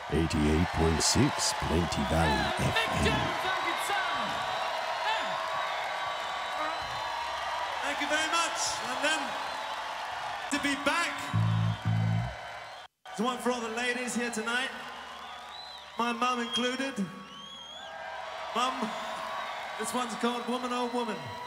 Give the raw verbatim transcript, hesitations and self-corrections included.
eighty-eight point six Plenty Valley F M. Thank you very much. And then to be back. There's one for all the ladies here tonight. My mum included. Mum, this one's called Woman Oh Woman.